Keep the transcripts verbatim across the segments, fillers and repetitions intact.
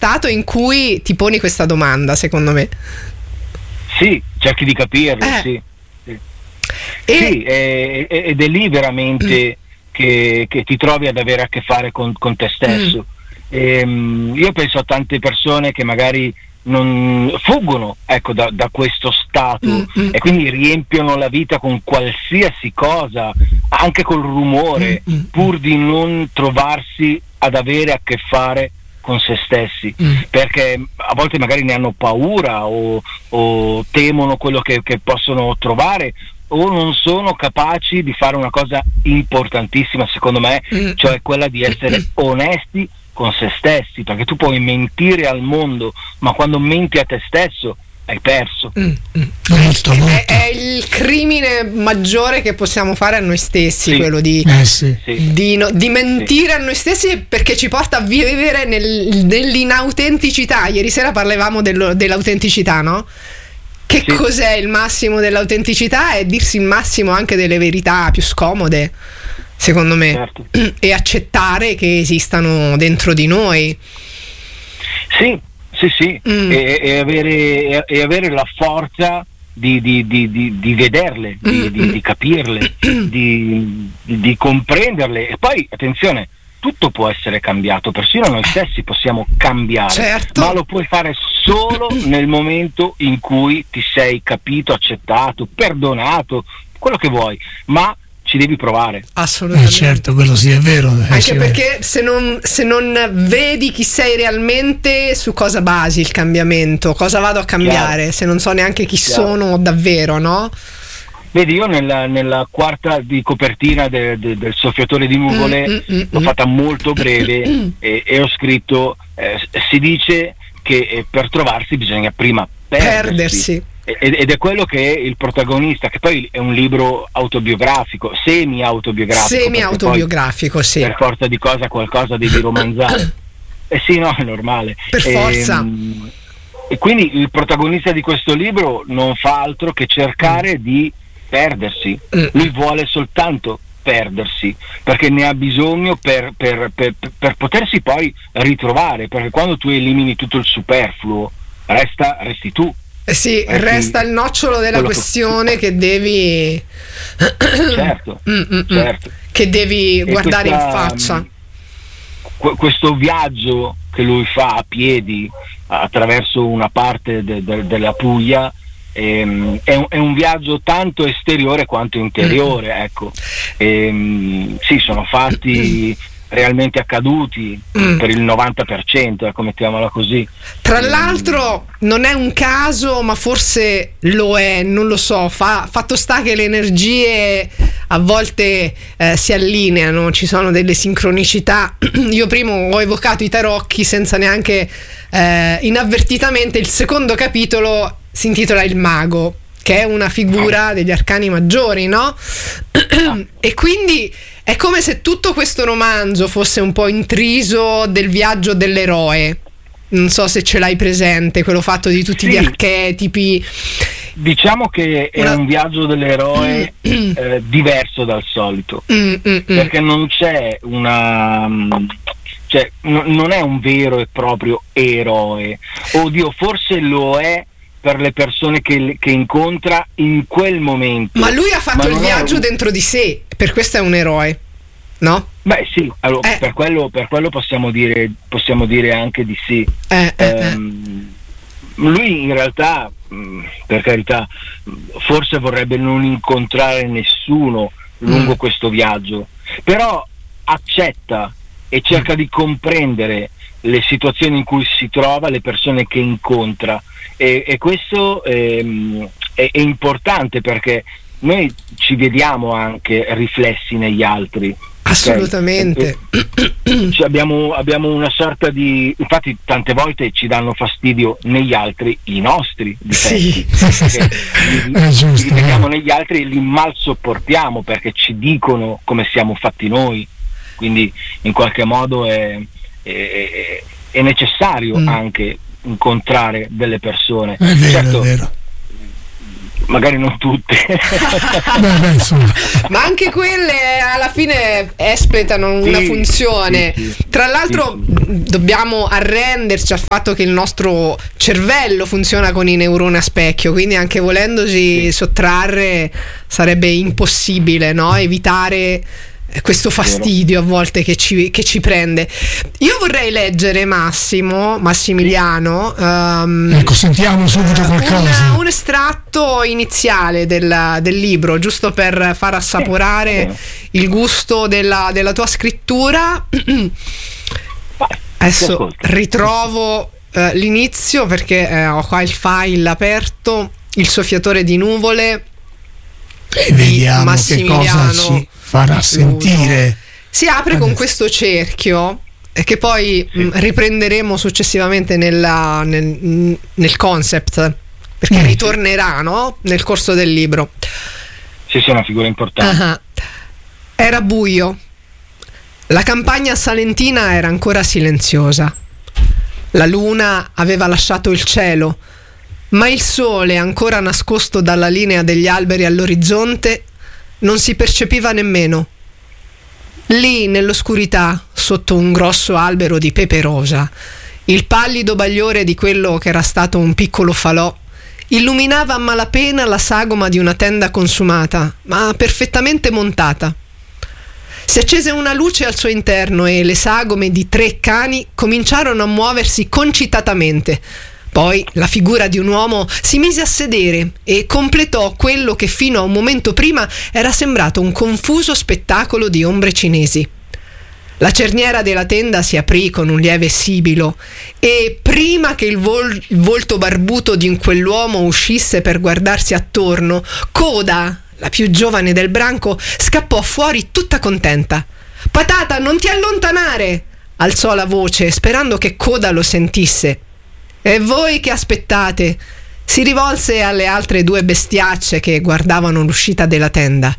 stato in cui ti poni questa domanda, secondo me. Sì, cerchi di capirlo, eh. sì. Sì, e... sì è, è, ed è lì veramente mm. che, che ti trovi ad avere a che fare con, con te stesso. Mm. E, um, io penso a tante persone che magari non fuggono, ecco, da, da questo stato mm-hmm. e quindi riempiono la vita con qualsiasi cosa, anche col rumore, mm-hmm. pur di non trovarsi ad avere a che fare con se stessi, mm. perché a volte magari ne hanno paura o, o temono quello che, che possono trovare, o non sono capaci di fare una cosa importantissima, secondo me, mm. cioè quella di essere onesti con se stessi, perché tu puoi mentire al mondo, ma quando menti a te stesso hai perso. Mm, mm. Molto, molto. È, è il crimine maggiore che possiamo fare a noi stessi, sì. quello di, eh, sì. di, no, di mentire sì. a noi stessi, perché ci porta a vivere nel, nell'inautenticità. Ieri sera parlavamo dello, dell'autenticità, no? Che sì. cos'è il massimo dell'autenticità? È dirsi il massimo anche delle verità più scomode, secondo me, certo. e accettare che esistano dentro di noi. Sì, sì, sì, mm. e, e, avere, e avere la forza di, di, di, di, di vederle, di, mm. di, di capirle, di, di comprenderle. E poi, attenzione, tutto può essere cambiato, persino noi stessi possiamo cambiare, certo. ma lo puoi fare solo nel momento in cui ti sei capito, accettato, perdonato, quello che vuoi, ma ci devi provare. Assolutamente. Eh certo, quello sì, è vero. Anche sì, perché se non, se non vedi chi sei realmente, su cosa basi il cambiamento? Cosa vado a cambiare? Chiaro. Se non so neanche chi Chiaro. sono davvero, no? Vedi, io nella, nella quarta di copertina de, de, del Soffiatore di nuvole mm, mm, mm, l'ho fatta molto breve mm. e, e ho scritto, eh, si dice che eh, per trovarsi bisogna prima perdersi. perdersi. Ed è quello che è il protagonista, che poi è un libro autobiografico, semi-autobiografico. Semi-autobiografico, sì. Per forza di cosa qualcosa devi romanzare. Eh sì, no, è normale. Per e, forza. E quindi il protagonista di questo libro non fa altro che cercare mm. di perdersi. Mm. Lui vuole soltanto perdersi, perché ne ha bisogno per, per, per, per potersi poi ritrovare, perché quando tu elimini tutto il superfluo, resta, resti tu. Eh sì, eh resta sì, il nocciolo della questione che... che devi certo, Mm-mm-mm. certo che devi e guardare questa, in faccia. Qu- questo viaggio che lui fa a piedi attraverso una parte de- de- della Puglia ehm, è, un, è un viaggio tanto esteriore quanto interiore, mm. ecco. Ehm, sì, sono fatti realmente accaduti mm. per il novanta per cento, ecco, mettiamola così. Tra l'altro non è un caso, ma forse lo è, non lo so, fa, fatto sta che le energie a volte eh, si allineano, ci sono delle sincronicità. Io prima ho evocato i tarocchi senza neanche eh, inavvertitamente. Il secondo capitolo si intitola Il Mago, che è una figura degli arcani maggiori, no? E quindi è come se tutto questo romanzo fosse un po' intriso del viaggio dell'eroe. Non so se ce l'hai presente, quello fatto di tutti sì. gli archetipi. Diciamo che è una... un viaggio dell'eroe eh, diverso dal solito, mm, mm, perché non c'è una... cioè n- non è un vero e proprio eroe. Oddio, forse lo è per le persone che, che incontra in quel momento. Ma lui ha fatto il viaggio un... dentro di sé, per questo è un eroe, no? Beh sì, allora, eh. per, quello, per quello possiamo dire possiamo dire anche di sì. Eh, eh, um, lui in realtà, mh, per carità, forse vorrebbe non incontrare nessuno lungo mm. questo viaggio, però accetta e cerca mm. di comprendere le situazioni in cui si trova, le persone che incontra, e, e questo ehm, è, è importante, perché noi ci vediamo anche riflessi negli altri. Assolutamente. Okay? Cioè abbiamo, abbiamo una sorta di, infatti tante volte ci danno fastidio negli altri i nostri difetti, sì. li, li vediamo negli altri e li mal sopportiamo perché ci dicono come siamo fatti noi, quindi in qualche modo è, è, è necessario mm. anche incontrare delle persone. È vero, certo, è vero. magari non tutte. beh, beh, ma anche quelle alla fine espletano una sì, funzione. Sì, sì. Tra l'altro sì, sì. dobbiamo arrenderci al fatto che il nostro cervello funziona con i neuroni a specchio, quindi anche volendosi sì. sottrarre sarebbe impossibile, no? Evitare questo fastidio a volte che ci, che ci prende. Io vorrei leggere Massimo Massimiliano um, ecco, sentiamo subito qualcosa, un, un estratto iniziale del, del libro, giusto per far assaporare il gusto della, della tua scrittura. Adesso ritrovo uh, l'inizio perché eh, ho qua il file aperto, Il soffiatore di nuvole e vediamo che cosa ci farà sentire. Si apre adesso con questo cerchio che poi sì. mh, riprenderemo successivamente nella, nel, nel concept, perché mm. ritornerà, no? Nel corso del libro. Sì, sì, è una figura importante. Uh-huh. Era buio. La campagna salentina era ancora silenziosa. La luna aveva lasciato il cielo, ma il sole, ancora nascosto dalla linea degli alberi all'orizzonte, non si percepiva nemmeno. Lì, nell'oscurità, sotto un grosso albero di pepe rosa, il pallido bagliore di quello che era stato un piccolo falò illuminava a malapena la sagoma di una tenda consumata, ma perfettamente montata. Si accese una luce al suo interno e le sagome di tre cani cominciarono a muoversi concitatamente. Poi la figura di un uomo si mise a sedere e completò quello che fino a un momento prima era sembrato un confuso spettacolo di ombre cinesi. La cerniera della tenda si aprì con un lieve sibilo e prima che il, vol- il volto barbuto di quell'uomo uscisse per guardarsi attorno, Coda, la più giovane del branco, scappò fuori tutta contenta. «Patata, non ti allontanare!» alzò la voce, sperando che Coda lo sentisse. «E voi che aspettate?» Si rivolse alle altre due bestiacce che guardavano l'uscita della tenda.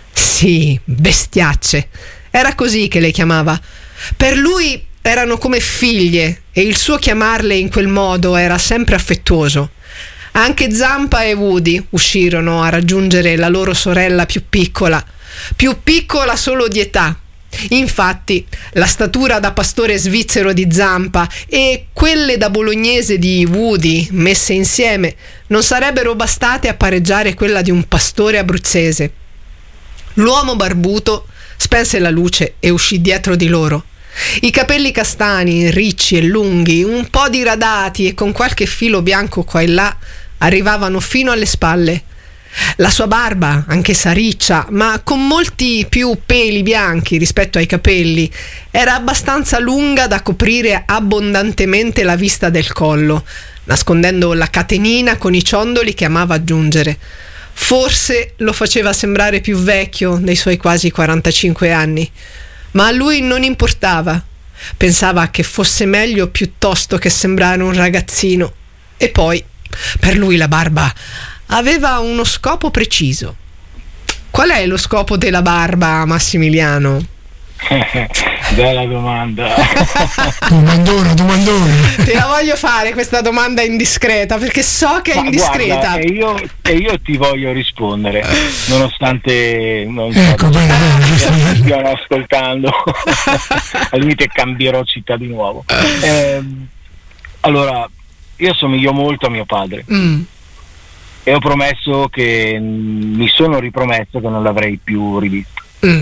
Sì, bestiacce. Era così che le chiamava. Per lui erano come figlie e il suo chiamarle in quel modo era sempre affettuoso. Anche Zampa e Woody uscirono a raggiungere la loro sorella più piccola, più piccola solo di età. Infatti, la statura da pastore svizzero di Zampa e quelle da bolognese di Woody messe insieme non sarebbero bastate a pareggiare quella di un pastore abruzzese. L'uomo barbuto spense la luce e uscì dietro di loro. I capelli castani, ricci e lunghi, un po' diradati e con qualche filo bianco qua e là, arrivavano fino alle spalle. La sua barba, anch'essa riccia, ma con molti più peli bianchi rispetto ai capelli, era abbastanza lunga da coprire abbondantemente la vista del collo, nascondendo la catenina con i ciondoli che amava aggiungere. Forse lo faceva sembrare più vecchio dei suoi quasi quarantacinque anni, ma a lui non importava. Pensava che fosse meglio piuttosto che sembrare un ragazzino. E poi, per lui la barba aveva uno scopo preciso. Qual è lo scopo della barba, Massimiliano? Bella domanda. Domandona, domandona. Te la voglio fare questa domanda indiscreta, perché so che è Ma indiscreta. Guarda, e, io, e io ti voglio rispondere, nonostante non ecco, so bene, bene, mi stiano ascoltando. Al limite cambierò città di nuovo. Eh, allora, io somiglio molto a mio padre. Mm. E ho promesso che mi sono ripromesso che non l'avrei più rivisto. Mm.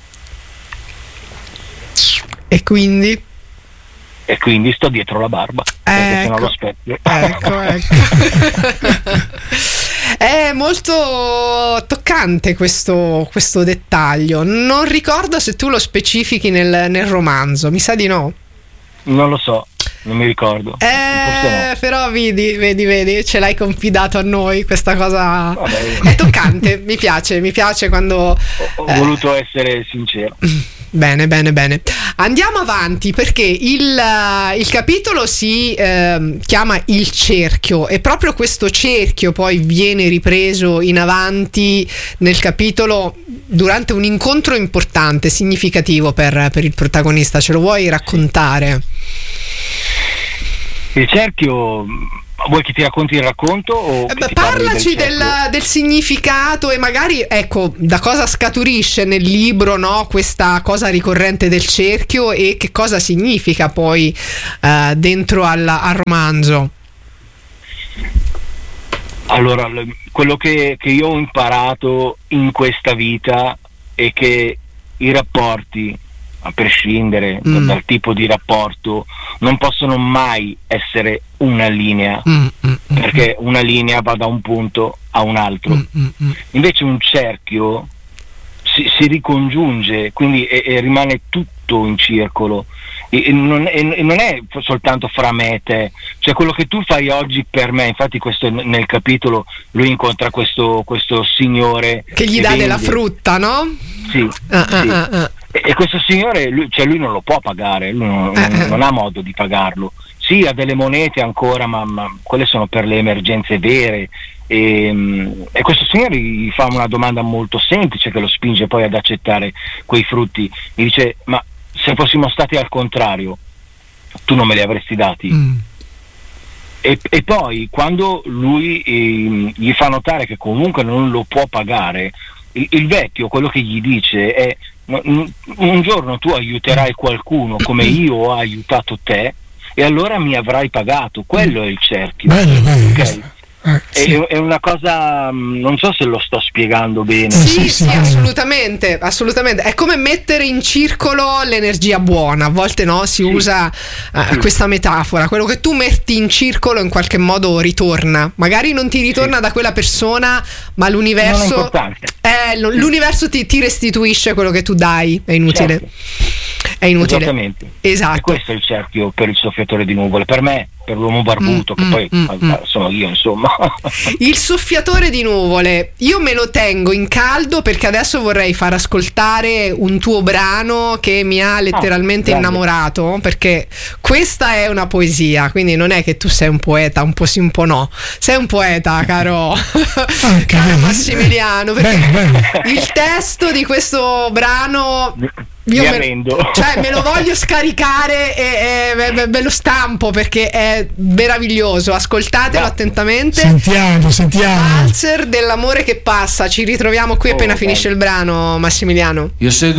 E quindi? E quindi sto dietro la barba, perché ecco, sono allo specchio. Ecco, ecco. È molto toccante questo, questo dettaglio. Non ricordo se tu lo specifichi nel, nel romanzo, mi sa di no. Non lo so. Non mi ricordo. Eh, no. Però vedi, vedi, vedi, ce l'hai confidato a noi, questa cosa. Vabbè. È toccante, mi piace, mi piace quando... Ho, ho eh. voluto essere sincero. Bene, bene, bene. Andiamo avanti perché il, il capitolo si eh, chiama Il cerchio e proprio questo cerchio poi viene ripreso in avanti nel capitolo durante un incontro importante, significativo per, per il protagonista. Ce lo vuoi raccontare? Il cerchio, vuoi che ti racconti il racconto? O eh beh, parlaci del, del, del significato e magari, ecco, da cosa scaturisce nel libro, no, questa cosa ricorrente del cerchio e che cosa significa poi uh, dentro al, al romanzo. Allora, quello che, che io ho imparato in questa vita è che i rapporti, a prescindere mm. dal tipo di rapporto, non possono mai essere una linea, mm, mm, perché una linea va da un punto a un altro. Mm, mm, Invece un cerchio si, si ricongiunge, quindi e, e rimane tutto in circolo. E, e, non, e non è soltanto fra me e te, cioè quello che tu fai oggi per me, infatti questo nel capitolo lui incontra questo, questo signore che gli che dà vende. della frutta, no? Sì, ah, sì. Ah, ah, ah. E questo signore, lui, cioè lui non lo può pagare, lui non, eh, non, non ha modo di pagarlo. Sì, ha delle monete ancora, ma, ma quelle sono per le emergenze vere. E, e questo signore gli fa una domanda molto semplice che lo spinge poi ad accettare quei frutti. Gli dice: ma se fossimo stati al contrario, tu non me li avresti dati? Mm. E, e poi quando lui eh, gli fa notare che comunque non lo può pagare, il, il vecchio quello che gli dice è: un giorno tu aiuterai qualcuno come io ho aiutato te e allora mi avrai pagato. Quello è il cerchio. Bello, bello, okay? Eh, sì. è, è una cosa, non so se lo sto spiegando bene. Sì, sì, sì, assolutamente, assolutamente. È come mettere in circolo l'energia buona. A volte no, si sì. usa uh, sì. questa metafora. Quello che tu metti in circolo in qualche modo ritorna. Magari non ti ritorna sì. da quella persona, ma l'universo eh, l'universo ti, ti restituisce quello che tu dai. È inutile. Certo. È inutile. Esattamente. Esatto. E questo è il cerchio per il soffiatore di nuvole. Per me, per l'uomo barbuto, mm, che mm, poi mm, sono io, insomma. Il soffiatore di nuvole, io me lo tengo in caldo perché adesso vorrei far ascoltare un tuo brano che mi ha letteralmente ah, innamorato, perché questa è una poesia, quindi non è che tu sei un poeta, un po' sì un po' no, sei un poeta, caro, ah, caro Massimiliano, perché bene, bene. Il testo di questo brano io me, cioè me lo voglio scaricare e, e me, me lo stampo perché è meraviglioso. Ascoltatelo yeah. attentamente. Sentiamo, sentiamo. Valzer dell'amore che passa. Ci ritroviamo qui oh, appena okay. finisce il brano, Massimiliano. Io sei